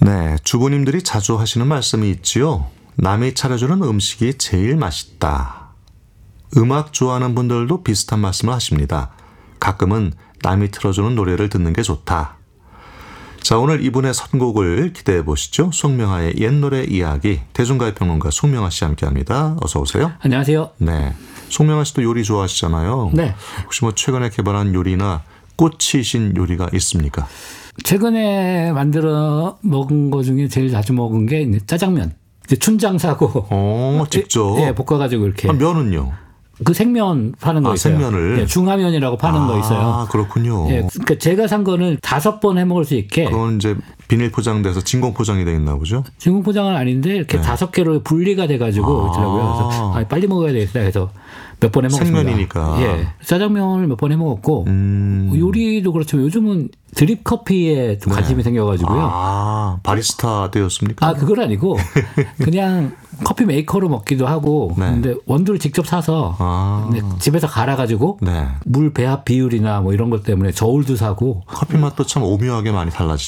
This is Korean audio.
네, 주부님들이 자주 하시는 말씀이 있지요. 남이 차려주는 음식이 제일 맛있다. 음악 좋아하는 분들도 비슷한 말씀을 하십니다. 가끔은 남이 틀어주는 노래를 듣는 게 좋다. 자, 오늘 이분의 선곡을 기대해 보시죠. 송명아의 옛노래 이야기, 대중가요 평론가 송명아 씨 함께합니다. 어서 오세요. 안녕하세요. 네, 송명아 씨도 요리 좋아하시잖아요. 네. 혹시 뭐 최근에 개발한 요리나 꽂히신 요리가 있습니까? 최근에 만들어 먹은 거 중에 제일 자주 먹은 게 이제 짜장면. 이제 춘장 사고. 직접? 예, 볶아가지고 이렇게. 면은요? 그 생면 파는 거 있어요. 생면을? 예, 중화면이라고 파는 거 있어요. 아, 그렇군요. 예, 그러니까 제가 산 거는 5번 해 먹을 수 있게. 그건 이제 비닐 포장돼서 진공 포장이 돼 있나 보죠? 진공 포장은 아닌데 이렇게 5개로 분리가 돼가지고 있더라고요. 그래서 빨리 먹어야 되겠다 해서 몇 번 해 먹었습니다. 생면이니까. 예, 짜장면을 몇 번 해 먹었고 요리도 그렇지만 요즘은 드립 커피에 좀 관심이 생겨가지고요. 아, 바리스타 되었습니까? 아, 그건 아니고 그냥 커피 메이커로 먹기도 하고 근데 원두를 직접 사서 집에서 갈아가지고 물 배합 비율이나 뭐 이런 것 때문에 저울도 사고 커피 맛도 참 오묘하게 많이 달라지죠.